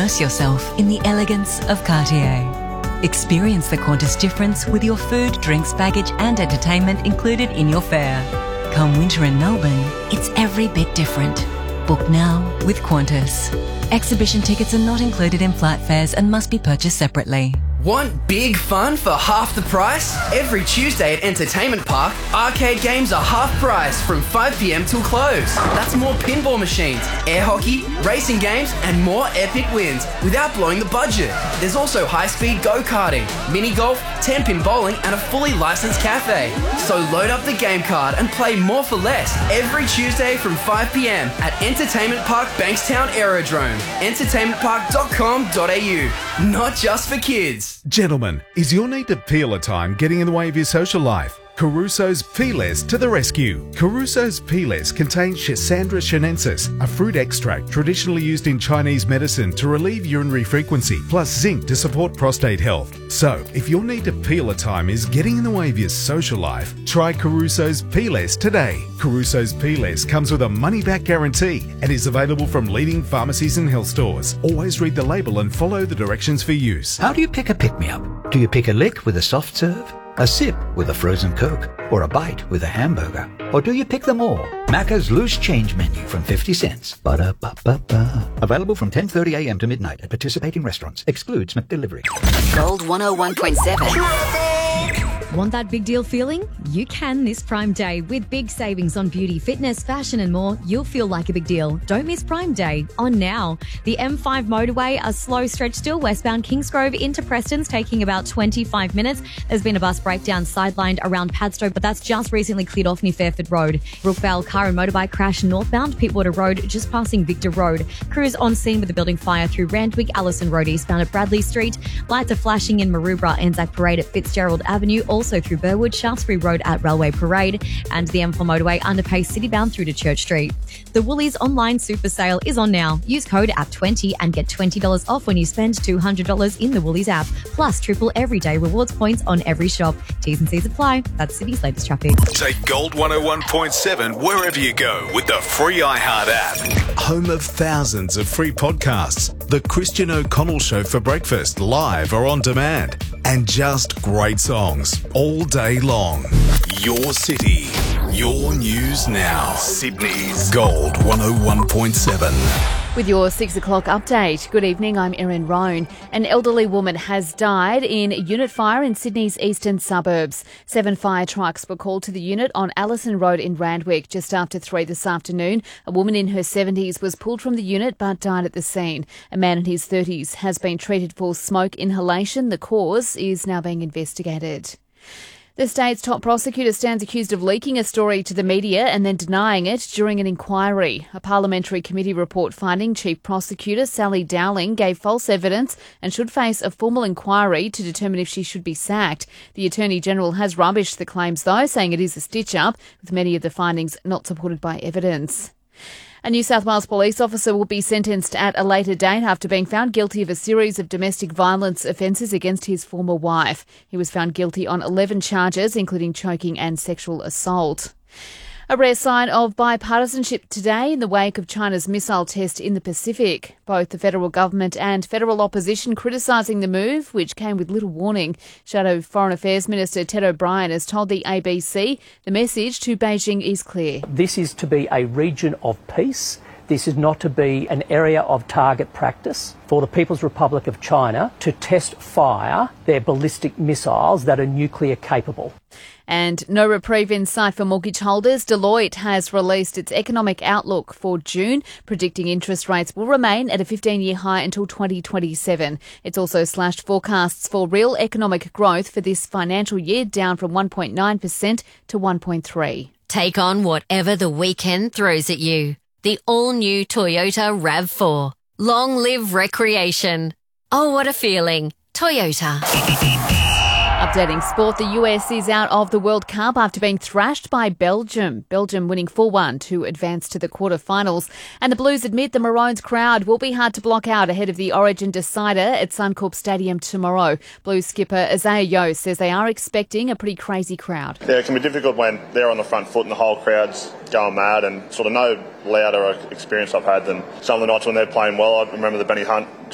Immerse yourself in the elegance of Cartier. Experience the Qantas difference with your food, drinks, baggage and entertainment included in your fare. Come winter in Melbourne, it's every bit different. Book now with Qantas. Exhibition tickets are not included in flight fares and must be purchased separately. Want big fun for half the price? Every Tuesday at Entertainment Park, arcade games are half price from 5 p.m. till close. That's more pinball machines, air hockey, racing games, and more epic wins without blowing the budget. There's also high-speed go-karting, mini golf, 10-pin bowling, and a fully licensed cafe. So load up the game card and play more for less every Tuesday from 5 p.m. at Entertainment Park Bankstown Aerodrome. entertainmentpark.com.au. Not just for kids. Gentlemen, is your need to peel a time getting in the way of your social life? Caruso's Peelers to the rescue. Caruso's Peelers contain Schisandra chinensis, a fruit extract traditionally used in Chinese medicine to relieve urinary frequency, plus zinc to support prostate health. So, if your need to peel a time is getting in the way of your social life, try Caruso's Peelers today. Caruso's Peelers comes with a money-back guarantee and is available from leading pharmacies and health stores. Always read the label and follow the directions for use. How do you pick a pick-me-up? Do you pick a lick with a soft serve? A sip with a frozen Coke, or a bite with a hamburger? Or do you pick them all? Macca's loose change menu from 50 cents. Ba-da-ba-ba-ba. Available from 10:30 a.m. to midnight at participating restaurants. Excludes McDelivery. Gold 101.7. Want that big deal feeling? You can this Prime Day. With big savings on beauty, fitness, fashion and more, you'll feel like a big deal. Don't miss Prime Day. On now. The M5 motorway, a slow stretch still westbound Kingsgrove into Preston's taking about 25 minutes. There's been a bus breakdown sidelined around Padstow, but that's just recently cleared off near Fairford Road. Brookvale car and motorbike crash northbound Pittwater Road, just passing Victor Road. Crews on scene with a building fire through Randwick, Allison Road eastbound at Bradley Street. Lights are flashing in Maroubra, Anzac Parade at Fitzgerald Avenue, also through Burwood, Shaftesbury Road at Railway Parade, and the M4 motorway underpass citybound through to Church Street. The Woolies online super sale is on now. Use code APP20 and get $20 off when you spend $200 in the Woolies app, plus triple everyday rewards points on every shop. T's and C's apply. That's City's latest traffic. Take Gold 101.7 wherever you go with the free iHeart app. Home of thousands of free podcasts. The Christian O'Connell Show for breakfast, live or on demand. And just great songs all day long. Your city, your news now. Sydney's Gold 101.7. With your 6 o'clock update. Good evening, I'm Erin Roan. An elderly woman has died in a unit fire in Sydney's eastern suburbs. 7 fire trucks were called to the unit on Allison Road in Randwick just after 3 this afternoon. A woman in her 70s was pulled from the unit but died at the scene. A man in his 30s has been treated for smoke inhalation. The cause is now being investigated. The state's top prosecutor stands accused of leaking a story to the media and then denying it during an inquiry. A parliamentary committee report finding Chief Prosecutor Sally Dowling gave false evidence and should face a formal inquiry to determine if she should be sacked. The Attorney-General has rubbished the claims, though, saying it is a stitch-up, with many of the findings not supported by evidence. A New South Wales police officer will be sentenced at a later date after being found guilty of a series of domestic violence offences against his former wife. He was found guilty on 11 charges, including choking and sexual assault. A rare sign of bipartisanship today in the wake of China's missile test in the Pacific. Both the federal government and federal opposition criticising the move, which came with little warning. Shadow Foreign Affairs Minister Ted O'Brien has told the ABC the message to Beijing is clear. This is to be a region of peace. This is not to be an area of target practice for the People's Republic of China to test fire their ballistic missiles that are nuclear capable. And no reprieve in sight for mortgage holders. Deloitte has released its economic outlook for June, predicting interest rates will remain at a 15-year high until 2027. It's also slashed forecasts for real economic growth for this financial year, down from 1.9% to 1.3%. Take on whatever the weekend throws at you. The all-new Toyota RAV4. Long live recreation. Oh, what a feeling. Toyota. Updating sport, the US is out of the World Cup after being thrashed by Belgium. Belgium winning 4-1 to advance to the quarterfinals. And the Blues admit the Maroons crowd will be hard to block out ahead of the Origin decider at Suncorp Stadium tomorrow. Blues skipper Isaiah Yeo says they are expecting a pretty crazy crowd. Yeah, it can be difficult when they're on the front foot and the whole crowd's going mad, and sort of no louder experience I've had than some of the nights when they're playing well. I remember the Benny Hunt